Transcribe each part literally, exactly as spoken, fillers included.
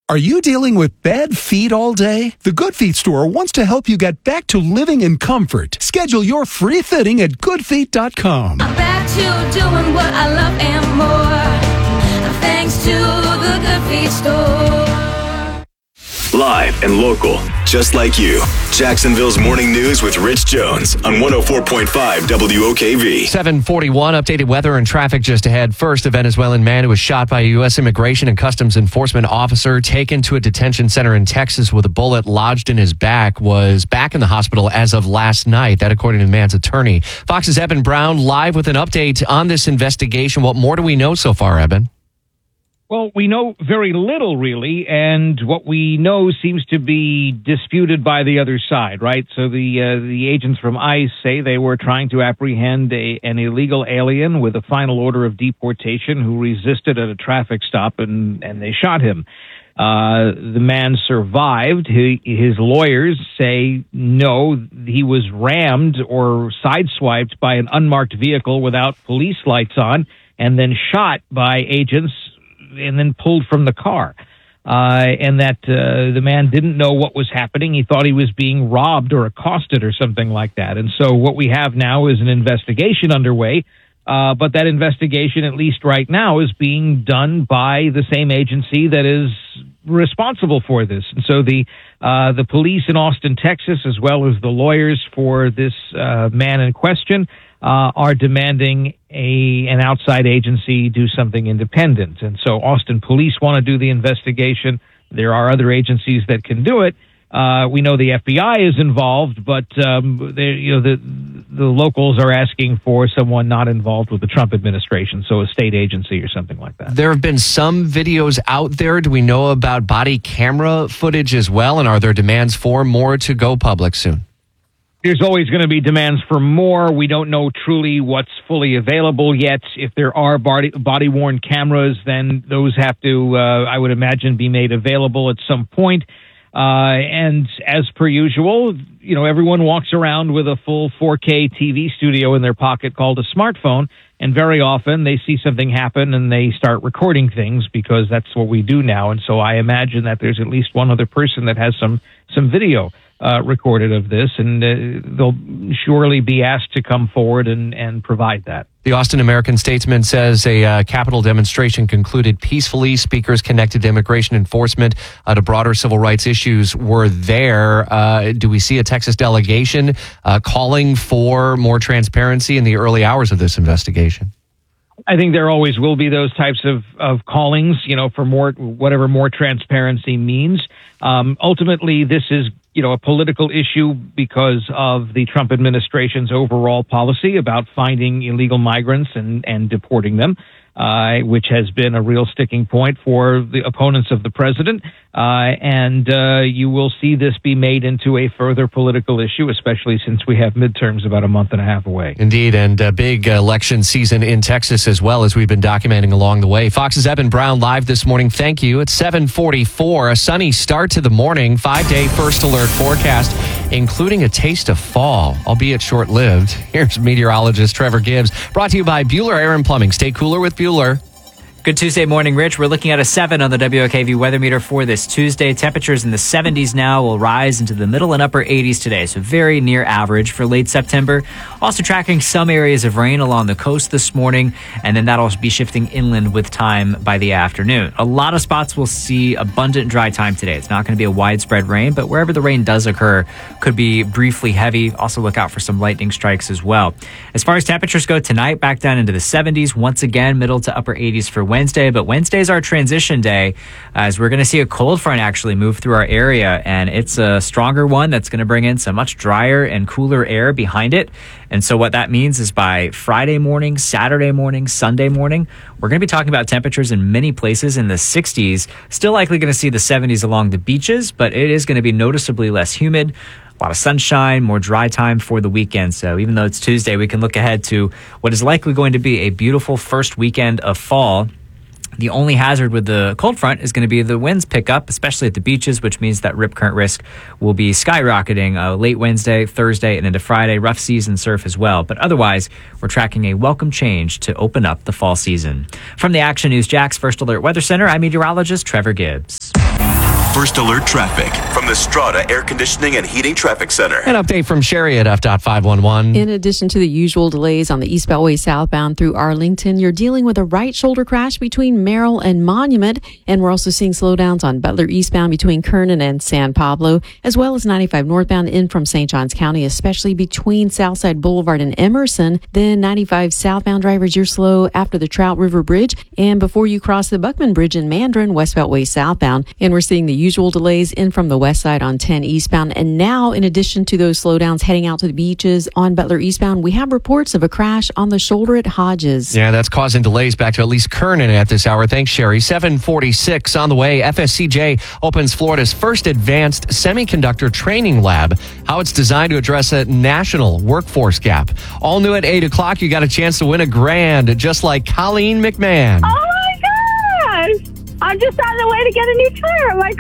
Are you dealing with bad feet all day? The Good Feet store wants to help you get back to living in comfort. Schedule your free fitting at good feet dot com. I'm back to doing what I love and more, thanks to the Good Feet store. Live and local, just like you. Jacksonville's Morning News with Rich Jones on one oh four point five W O K V. seven forty-one, updated weather and traffic just ahead. First, a Venezuelan man who was shot by a U S Immigration and Customs Enforcement officer taken to a detention center in Texas with a bullet lodged in his back was back in the hospital as of last night. That according to the man's attorney. Fox's Eben Brown live with an update on this investigation. What more do we know so far, Eben? Well, we know very little, really, and what we know seems to be disputed by the other side, right? So the uh, the agents from ICE say they were trying to apprehend a, an illegal alien with a final order of deportation who resisted at a traffic stop, and, and they shot him. Uh, the man survived. He, his lawyers say no, he was rammed or sideswiped by an unmarked vehicle without police lights on and then shot by agents and then pulled from the car. Uh, and that uh, the man didn't know what was happening. He thought he was being robbed or accosted or something like that. And so what we have now is an investigation underway. Uh, but that investigation, at least right now, is being done by the same agency that is responsible for this. And so the uh, the police in Austin, Texas, as well as the lawyers for this uh, man in question, uh, are demanding a an outside agency do something independent. And so Austin police want to do the investigation. There are other agencies that can do it. Uh, we know the F B I is involved, but um, they, you know the the locals are asking for someone not involved with the Trump administration, so a state agency or something like that. There have been some videos out there. Do we know about body camera footage as well? And are there demands for more to go public soon? There's always going to be demands for more. We don't know truly what's fully available yet. If there are body, body-worn cameras, then those have to, uh, I would imagine, be made available at some point. Uh, and as per usual, you know, everyone walks around with a full four K T V studio in their pocket called a smartphone. And very often they see something happen and they start recording things because that's what we do now. And so I imagine that there's at least one other person that has some, some video uh, recorded of this, and uh, they'll surely be asked to come forward and, and provide that. The Austin American-Statesman says a uh, Capitol demonstration concluded peacefully. Speakers connected to immigration enforcement uh, to broader civil rights issues were there. Uh, do we see a Texas delegation uh, calling for more transparency in the early hours of this investigation? I think there always will be those types of, of callings, you know, for more, whatever more transparency means. Um, ultimately, this is, you know, a political issue because of the Trump administration's overall policy about finding illegal migrants and, and deporting them, uh, which has been a real sticking point for the opponents of the president. Uh, and uh, you will see this be made into a further political issue, especially since we have midterms about a month and a half away. Indeed, and a big election season in Texas as well, as we've been documenting along the way. Fox's Eben Brown live this morning. Thank you. It's seven forty-four, a sunny start to the morning, five-day first alert forecast, including a taste of fall, albeit short-lived. Here's meteorologist Trevor Gibbs, brought to you by Bueller Air and Plumbing. Stay cooler with Bueller. Good Tuesday morning, Rich. We're looking at a seven on the W O K V weather meter for this Tuesday. Temperatures in the seventies now will rise into the middle and upper eighties today, so very near average for late September. Also tracking some areas of rain along the coast this morning, and then that'll be shifting inland with time by the afternoon. A lot of spots will see abundant dry time today. It's not going to be a widespread rain, but wherever the rain does occur, could be briefly heavy. Also look out for some lightning strikes as well. As far as temperatures go tonight, back down into the seventies, once again, middle to upper eighties for Wednesday, but Wednesday's our transition day as we're going to see a cold front actually move through our area, and it's a stronger one that's going to bring in some much drier and cooler air behind it. And so what that means is by Friday morning, Saturday morning, Sunday morning, we're going to be talking about temperatures in many places in the sixties, still likely going to see the seventies along the beaches, but it is going to be noticeably less humid. A lot of sunshine, more dry time for the weekend. So even though it's Tuesday, we can look ahead to what is likely going to be a beautiful first weekend of fall. The only hazard with the cold front is going to be the winds pick up, especially at the beaches, which means that rip current risk will be skyrocketing uh, late Wednesday, Thursday, and into Friday. Rough season surf as well. But otherwise, we're tracking a welcome change to open up the fall season. From the Action News Jax First Alert Weather Center, I'm meteorologist Trevor Gibbs. First Alert Traffic from the Strata Air Conditioning and Heating Traffic Center. An update from Sherry at F five one one. In addition to the usual delays on the East Beltway southbound through Arlington, you're dealing with a right shoulder crash between Merrill and Monument. And we're also seeing slowdowns on Butler eastbound between Kernan and San Pablo, as well as ninety-five northbound in from Saint Johns County, especially between Southside Boulevard and Emerson. Then ninety-five southbound drivers, you're slow after the Trout River Bridge and before you cross the Buckman Bridge in Mandarin, West Beltway southbound. And we're seeing the usual delays in from the west side on ten eastbound. And now, in addition to those slowdowns heading out to the beaches on Butler eastbound, we have reports of a crash on the shoulder at Hodges. Yeah, that's causing delays back to at least Kernan at this hour. Thanks, Sherry. seven forty-six on the way. F S C J opens Florida's first advanced semiconductor training lab. How it's designed to address a national workforce gap. All new at eight o'clock. You got a chance to win a grand, just like Colleen McMahon. Oh my gosh! I'm just on the way to get a new tire on my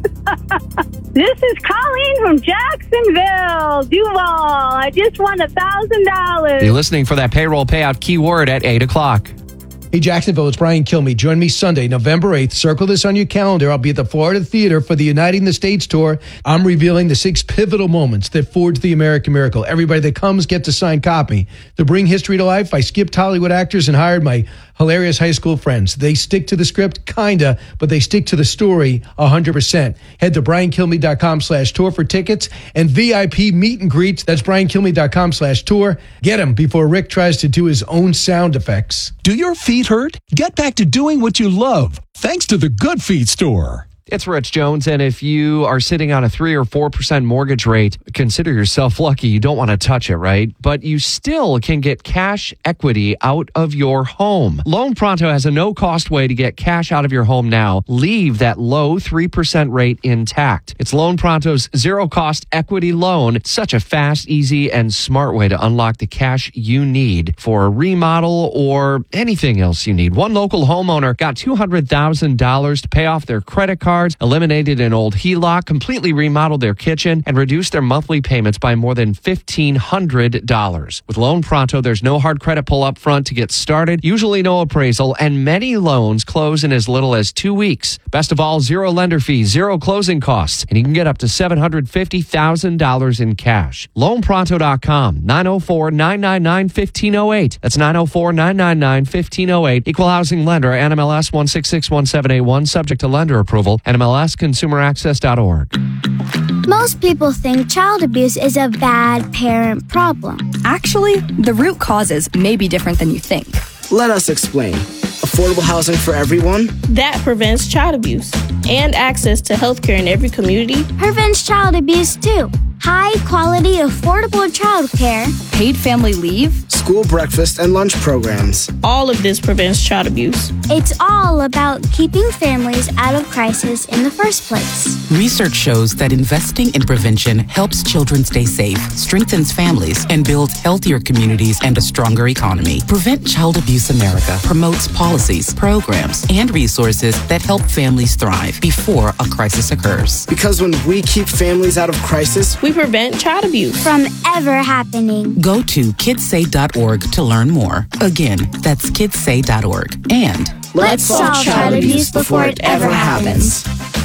car. This is Colleen from Jacksonville, Duval. I just won a thousand dollars. You're listening for that payroll payout keyword at eight o'clock. Hey, Jacksonville, it's Brian Kilmeade. Join me Sunday, November eighth. Circle this on your calendar. I'll be at the Florida Theater for the Uniting the States tour. I'm revealing the six pivotal moments that forged the American miracle. Everybody that comes gets a signed copy. To bring history to life, I skipped Hollywood actors and hired my hilarious high school friends. They stick to the script, kinda, but they stick to the story one hundred percent. Head to briankilmeade.com slash tour for tickets and V I P meet and greets. That's briankilmeade.com slash tour. Get them before Rick tries to do his own sound effects. Do your feet hurt? Get back to doing what you love, thanks to the Good Feet store. It's Rich Jones, and if you are sitting on a three or four percent mortgage rate, consider yourself lucky. You don't want to touch it, right? But you still can get cash equity out of your home. Loan Pronto has a no-cost way to get cash out of your home now. Leave that low three percent rate intact. It's Loan Pronto's zero-cost equity loan. Such a fast, easy, and smart way to unlock the cash you need for a remodel or anything else you need. One local homeowner got two hundred thousand dollars to pay off their credit card, eliminated an old H E L O C, completely remodeled their kitchen, and reduced their monthly payments by more than fifteen hundred dollars. With Loan Pronto, there's no hard credit pull up front to get started, usually no appraisal, and many loans close in as little as two weeks. Best of all, zero lender fees, zero closing costs, and you can get up to seven hundred fifty thousand dollars in cash. loan pronto dot com, nine oh four, nine nine nine, one five oh eight. That's nine oh four, nine nine nine, one five oh eight. Equal housing lender, N M L S one six six one seven eight one, subject to lender approval. N M L S consumer access dot org. Most people think child abuse is a bad parent problem. Actually, the root causes may be different than you think. Let us explain. Affordable housing for everyone? That prevents child abuse. And access to health care in every community. Prevents child abuse too. High quality, affordable child care. Paid family leave. School breakfast and lunch programs. All of this prevents child abuse. It's all about keeping families out of crisis in the first place. Research shows that investing in prevention helps children stay safe, strengthens families, and builds healthier communities and a stronger economy. Prevent Child Abuse America promotes policies, programs, and resources that help families thrive before a crisis occurs. Because when we keep families out of crisis, we prevent child abuse from ever happening. Go to kids say dot org to learn more. Again, that's kids say dot org. And let's solve child abuse before it ever happens.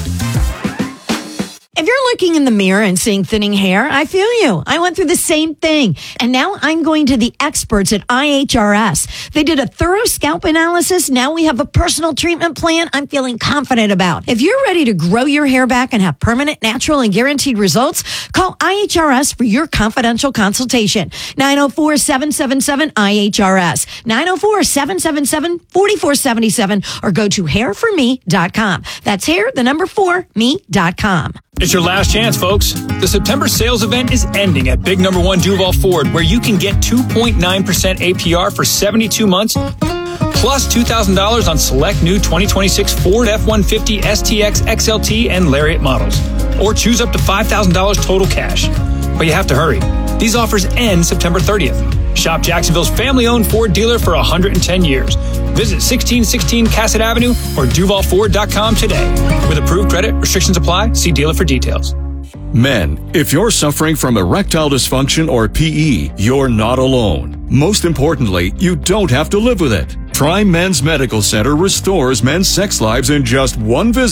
If you're looking in the mirror and seeing thinning hair, I feel you. I went through the same thing. And now I'm going to the experts at I H R S. They did a thorough scalp analysis. Now we have a personal treatment plan I'm feeling confident about. If you're ready to grow your hair back and have permanent, natural, and guaranteed results, call I H R S for your confidential consultation. nine oh four, seven seven seven, I H R S. nine oh four, seven seven seven, four four seven seven or go to hair for me dot com. That's hair, the number four, me dot com. It's your last chance, folks. The September sales event is ending at Big Number One Duval Ford, where you can get two point nine percent A P R for seventy-two months, plus two thousand dollars on select new twenty twenty-six Ford F one fifty S T X X L T and Lariat models, or choose up to five thousand dollars total cash. But you have to hurry. These offers end September thirtieth. Shop Jacksonville's family-owned Ford dealer for one hundred ten years. Visit sixteen sixteen Cassett Avenue or duval ford dot com today. With approved credit, restrictions apply. See dealer for details. Men, if you're suffering from erectile dysfunction or P E, you're not alone. Most importantly, you don't have to live with it. Try Men's Medical Center restores men's sex lives in just one visit.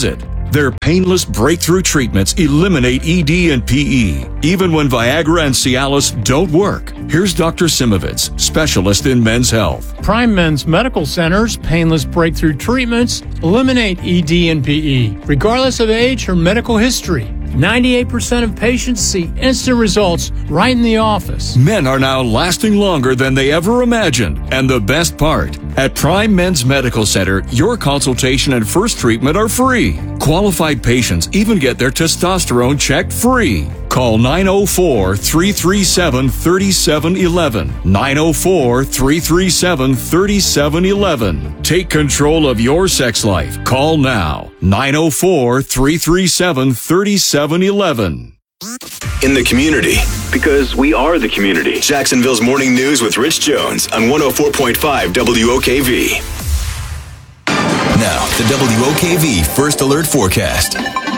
Their painless breakthrough treatments eliminate E D and P E, even when Viagra and Cialis don't work. Here's Doctor Simovitz, specialist in men's health. Prime Men's Medical Center's painless breakthrough treatments eliminate E D and P E, regardless of age or medical history. ninety-eight percent of patients see instant results right in the office. Men are now lasting longer than they ever imagined. And the best part, at Prime Men's Medical Center, your consultation and first treatment are free. Qualified patients even get their testosterone checked free. Call nine oh four, three three seven, three seven one one. nine oh four, three three seven, three seven one one. Take control of your sex life. Call now. nine oh four, three three seven, three seven one one. In the community, because we are the community. Jacksonville's Morning News with Rich Jones on one oh four point five W O K V. Now, the W O K V First Alert Forecast.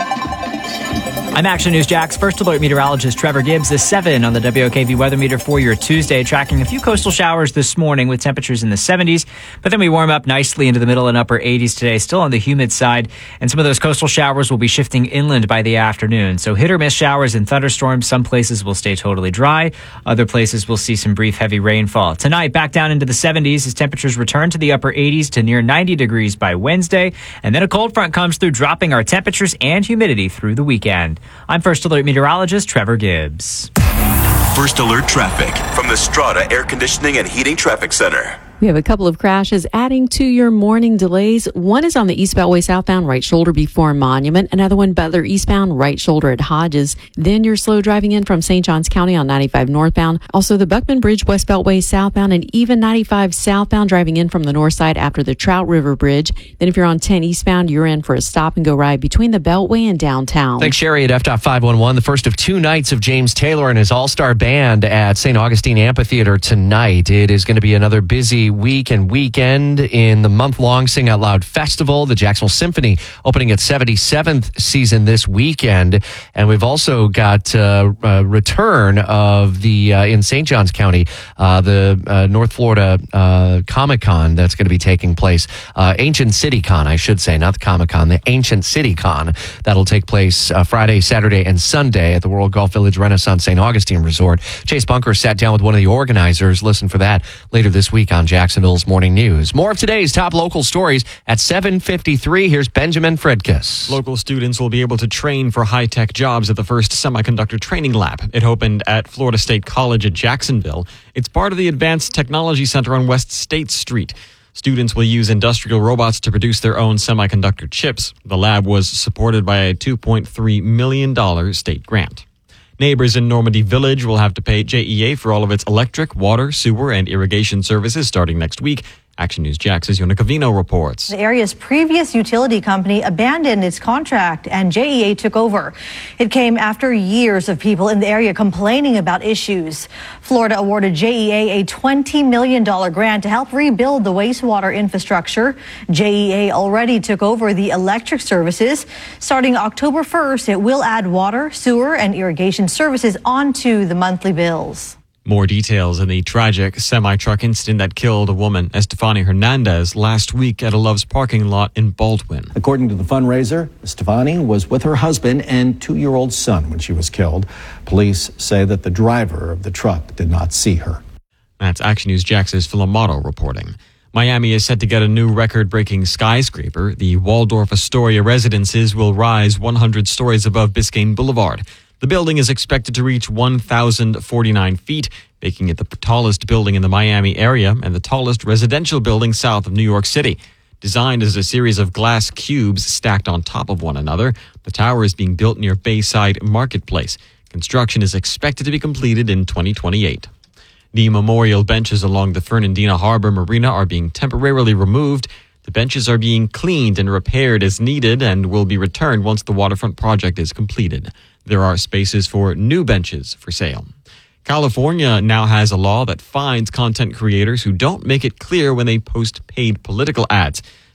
I'm Action News Jack's First Alert meteorologist Trevor Gibbs. The seven on the W O K V weather meter for your Tuesday, tracking a few coastal showers this morning with temperatures in the seventies. But then we warm up nicely into the middle and upper eighties today, still on the humid side. And some of those coastal showers will be shifting inland by the afternoon. So hit or miss showers and thunderstorms. Some places will stay totally dry. Other places will see some brief heavy rainfall. Tonight, back down into the seventies as temperatures return to the upper eighties to near ninety degrees by Wednesday. And then a cold front comes through, dropping our temperatures and humidity through the weekend. I'm First Alert meteorologist Trevor Gibbs. First Alert traffic from the Strata Air Conditioning and Heating Traffic Center. We have a couple of crashes adding to your morning delays. One is on the East Beltway southbound, right shoulder before Monument. Another one, Butler eastbound, right shoulder at Hodges. Then you're slow driving in from Saint Johns County on ninety-five northbound. Also the Buckman Bridge, West Beltway southbound, and even ninety-five southbound driving in from the north side after the Trout River Bridge. Then if you're on ten eastbound, you're in for a stop and go ride between the Beltway and downtown. Thanks, Sherry at F dot five one one. The first of two nights of James Taylor and his all-star band at Saint Augustine Amphitheater tonight. It is going to be another busy week and weekend in the month-long Sing Out Loud Festival. The Jacksonville Symphony opening its seventy-seventh season this weekend. And we've also got uh, a return of the, uh, in Saint Johns County, uh, the uh, North Florida uh, Comic-Con that's going to be taking place. Uh, Ancient City Con, I should say, not the Comic-Con, the Ancient City Con. That'll take place uh, Friday, Saturday, and Sunday at the World Golf Village Renaissance Saint Augustine Resort. Chase Bunker sat down with one of the organizers. Listen for that later this week on Jacksonville's Morning News. More of today's top local stories at seven fifty-three. Here's Benjamin Fredkis. Local students will be able to train for high-tech jobs at the first semiconductor training lab. It opened at Florida State College at Jacksonville. It's part of the Advanced Technology Center on West State Street. Students will use industrial robots to produce their own semiconductor chips. The lab was supported by a two point three million dollars state grant. Neighbors in Normandy Village will have to pay J E A for all of its electric, water, sewer, and irrigation services starting next week. Action News Jax's Yona Cavino reports. The area's previous utility company abandoned its contract and J E A took over. It came after years of people in the area complaining about issues. Florida awarded J E A a twenty million dollars grant to help rebuild the wastewater infrastructure. J E A already took over the electric services. Starting October first, it will add water, sewer, and irrigation services onto the monthly bills. More details in the tragic semi-truck incident that killed a woman, Estefany Hernandez, last week at a Love's parking lot in Baldwin. According to the fundraiser, Estefany was with her husband and two-year-old son when she was killed. Police say that the driver of the truck did not see her. That's Action News Jax's Philomato reporting. Miami is set to get a new record-breaking skyscraper. The Waldorf Astoria residences will rise one hundred stories above Biscayne Boulevard. The building is expected to reach one thousand forty-nine feet, making it the tallest building in the Miami area and the tallest residential building south of New York City. Designed as a series of glass cubes stacked on top of one another, the tower is being built near Bayside Marketplace. Construction is expected to be completed in twenty twenty-eight. The memorial benches along the Fernandina Harbor Marina are being temporarily removed. The benches are being cleaned and repaired as needed and will be returned once the waterfront project is completed. There are spaces for new benches for sale. California now has a law that fines content creators who don't make it clear when they post paid political ads.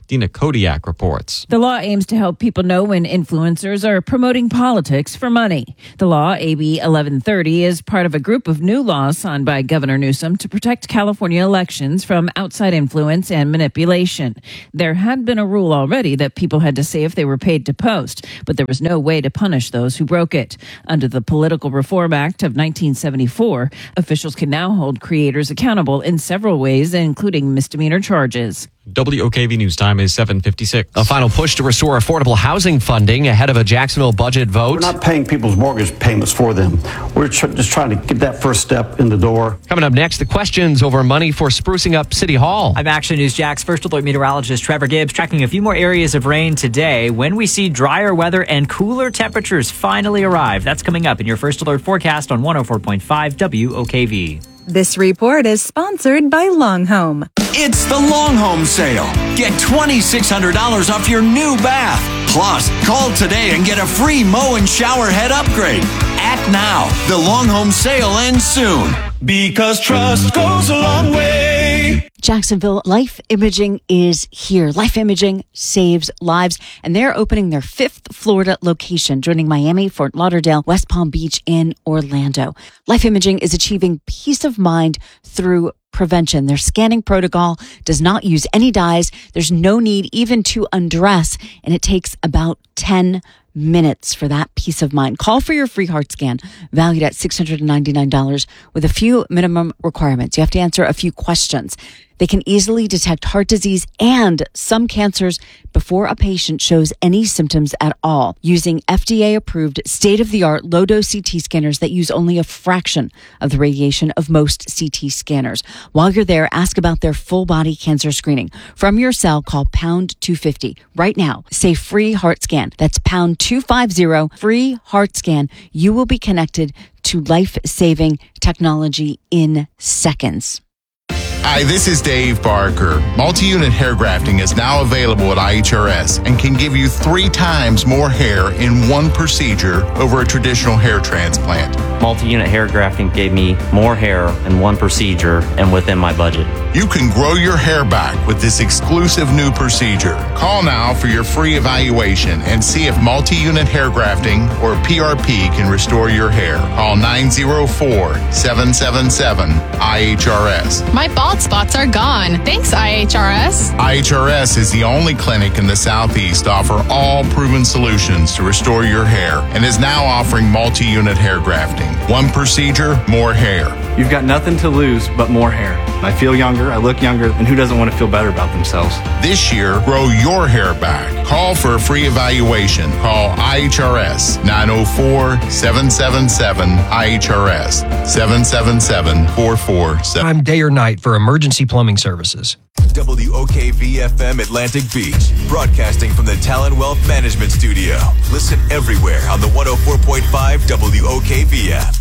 Dina Kodiak reports. The law aims to help people know when influencers are promoting politics for money. The law, A B eleven thirty, is part of a group of new laws signed by Governor Newsom to protect California elections from outside influence and manipulation. There had been a rule already that people had to say if they were paid to post, but there was no way to punish those who broke it. Under the Political Reform Act of nineteen seventy-four, officials can now hold creators accountable in several ways, including misdemeanor charges. W O K V News Time is seven fifty-six. A final push to restore affordable housing funding ahead of a Jacksonville budget vote. We're not paying people's mortgage payments for them. We're tr- just trying to get that first step in the door. Coming up next, the questions over money for sprucing up City Hall. I'm Action News Jack's First Alert meteorologist Trevor Gibbs tracking a few more areas of rain today when we see drier weather and cooler temperatures finally arrive. That's coming up in your First Alert forecast on one oh four point five W O K V. This report is sponsored by Long Home. It's the Long Home sale. Get twenty-six hundred dollars off your new bath. Plus, call today and get a free mow and shower head upgrade. Act now. The Long Home sale ends soon. Because trust goes a long way. Jacksonville Life Imaging is here. Life Imaging saves lives, and they're opening their fifth Florida location, joining Miami, Fort Lauderdale, West Palm Beach, and Orlando. Life Imaging is achieving peace of mind through prevention. Their scanning protocol does not use any dyes. There's no need even to undress, and it takes about ten minutes for that peace of mind. Call for your free heart scan, valued at six hundred ninety-nine dollars, with a few minimum requirements. You have to answer a few questions. They can easily detect heart disease and some cancers before a patient shows any symptoms at all, using F D A-approved, state-of-the-art, low-dose C T scanners that use only a fraction of the radiation of most C T scanners. While you're there, ask about their full-body cancer screening. From your cell, call pound two fifty. Right now, say free heart scan. That's pound two fifty, free heart scan. You will be connected to life-saving technology in seconds. Hi, this is Dave Barker. Multi-unit hair grafting is now available at I H R S and can give you three times more hair in one procedure over a traditional hair transplant. Multi-unit hair grafting gave me more hair in one procedure and within my budget. You can grow your hair back with this exclusive new procedure. Call now for your free evaluation and see if multi-unit hair grafting or P R P can restore your hair. Call nine oh four, seven seven seven, I H R S. My bald spots are gone. Thanks, I H R S. I H R S is the only clinic in the Southeast to offer all proven solutions to restore your hair and is now offering multi-unit hair grafting. One procedure, more hair. You've got nothing to lose but more hair. I feel younger, I look younger, and who doesn't want to feel better about themselves? This year, grow your hair back. Call for a free evaluation. Call I H R S nine oh four, seven seven seven, I H R S, seven seven seven, four four seven. Time day or night for emergency plumbing services. W O K V F M Atlantic Beach, broadcasting from the Talon Wealth Management Studio. Listen everywhere on the one oh four point five W O K V app.